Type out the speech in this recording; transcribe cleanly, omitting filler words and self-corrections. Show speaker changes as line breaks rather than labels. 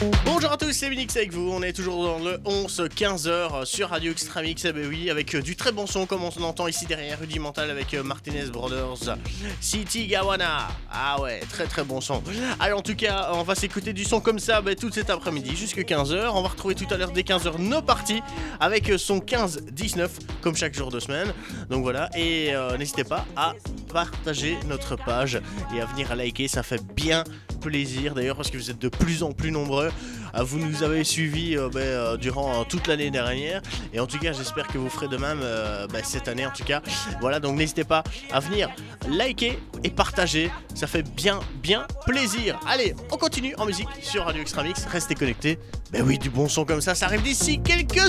Bonjour à tous, c'est Minix avec vous, on est toujours dans le 11-15h sur Radio Extramix, eh ben oui, avec du très bon son comme on s'entend ici derrière, Rudimental avec Martinez Brothers, City Gawana, ah ouais, très très bon son. Allez, en tout cas, on va s'écouter du son comme ça toute cet après-midi jusqu'à 15h, on va retrouver tout à l'heure dès 15h nos parties avec son 15-19 comme chaque jour de semaine, donc voilà, et n'hésitez pas à partager notre page et à venir liker, ça fait bien plaisir d'ailleurs parce que vous êtes de plus en plus nombreux. Vous nous avez suivis durant toute l'année dernière et en tout cas j'espère que vous ferez de même cette année en tout cas. Voilà, donc n'hésitez pas à venir liker et partager, ça fait bien plaisir. Allez, on continue en musique sur Radio Extramix, restez connectés. Ben oui, du bon son comme ça arrive d'ici quelques